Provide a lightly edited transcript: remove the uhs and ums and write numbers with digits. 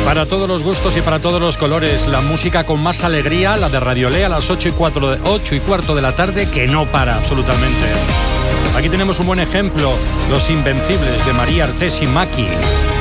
Para todos los gustos y para todos los colores, la música con más alegría, la de Radiolé a las 8:15 de la tarde, que no para absolutamente. Aquí tenemos un buen ejemplo, Los Invencibles de María Artés y Maki.